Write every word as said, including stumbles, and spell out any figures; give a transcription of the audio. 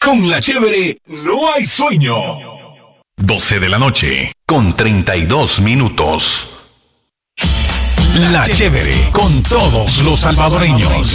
Con la chévere no hay sueño. doce de la noche con treinta y dos minutos. La chévere con todos los salvadoreños.